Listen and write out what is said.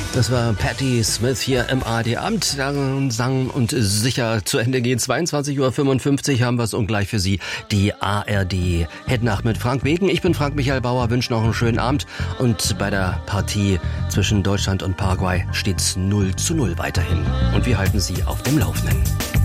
Das war Patti Smith hier im ARD-Abend. Sang und sicher zu Ende gehen. 22:55 Uhr haben wir es und gleich für Sie die ARD-Headnacht mit Frank Wegen. Ich bin Frank Michael Bauer, wünsche noch einen schönen Abend. Und bei der Partie zwischen Deutschland und Paraguay steht's 0:0 weiterhin. Und wir halten Sie auf dem Laufenden.